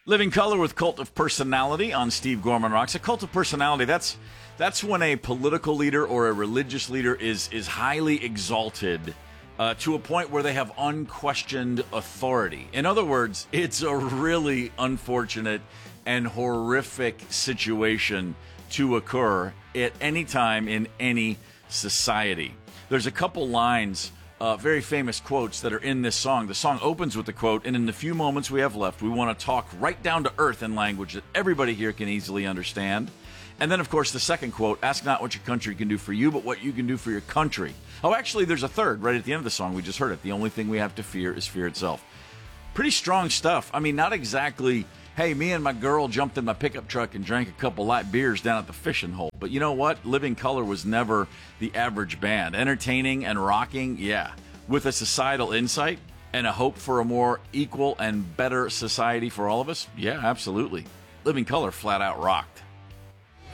Living Color with Cult of Personality on Steve Gorman Rocks. A cult of personality, that's when a political leader or a religious leader is highly exalted to a point where they have unquestioned authority. In other words, it's a really unfortunate and horrific situation to occur at any time in any society. There's a couple lines, very famous quotes that are in this song. The song opens with the quote, and in the few moments we have left, we want to talk right down to earth in language that everybody here can easily understand. And then, of course, the second quote, ask not what your country can do for you, but what you can do for your country. Oh, actually, there's a third right at the end of the song. We just heard it. The only thing we have to fear is fear itself. Pretty strong stuff. I mean, not exactly, hey, me and my girl jumped in my pickup truck and drank a couple light beers down at the fishing hole. But you know what? Living Color was never the average band. Entertaining and rocking, yeah. With a societal insight and a hope for a more equal and better society for all of us, yeah, absolutely. Living Color flat out rocked.